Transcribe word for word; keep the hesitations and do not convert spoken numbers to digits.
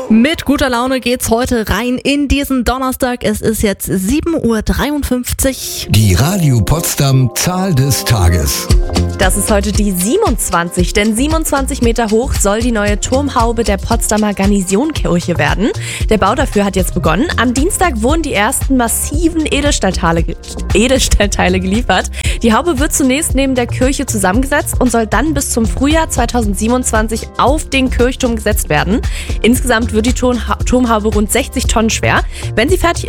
Mit guter Laune geht's heute rein in diesen Donnerstag. Es ist jetzt sieben Uhr dreiundfünfzig. Die Radio Potsdam Zahl des Tages. Das ist heute die siebenundzwanzig, denn siebenundzwanzig Meter hoch soll die neue Turmhaube der Potsdamer Garnisonkirche werden. Der Bau dafür hat jetzt begonnen. Am Dienstag wurden die ersten massiven Edelstahlteile, Edelstahlteile geliefert. Die Haube wird zunächst neben der Kirche zusammengesetzt und soll dann bis zum Frühjahr zweitausendsiebenundzwanzig auf den Kirchturm gesetzt werden. Insgesamt wird die Turmhaube rund sechzig Tonnen schwer. Wenn sie fertig